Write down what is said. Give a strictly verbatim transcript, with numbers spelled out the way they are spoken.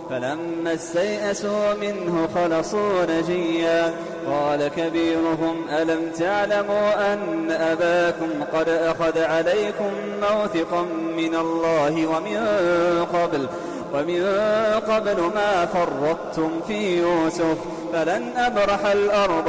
فلما استيئسوا منه خلصوا نجيا قال كبيرهم ألم تعلموا أن أباكم قد أخذ عليكم موثقا من الله ومن قبل ومن قبل ما فرطتم في يوسف فلن أبرح الأرض